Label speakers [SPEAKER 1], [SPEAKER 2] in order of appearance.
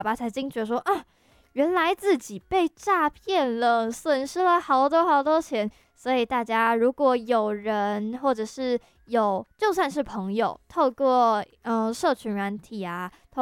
[SPEAKER 1] 爸才惊觉说啊，原来自己被诈骗了，损失了好多好多钱。所以大家如果有人或者是就算是朋友，透过社群软体啊，